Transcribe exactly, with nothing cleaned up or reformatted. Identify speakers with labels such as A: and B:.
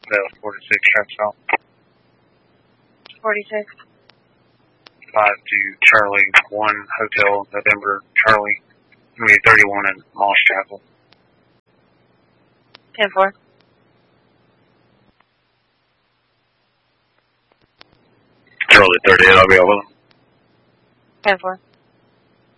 A: That was forty-six, that's all.
B: forty-six.
A: Five to Charlie, one Hotel November, Charlie, maybe thirty-one in Moss Chapel.
B: ten four.
C: Charlie thirty-eight, I'll be over.
B: ten four.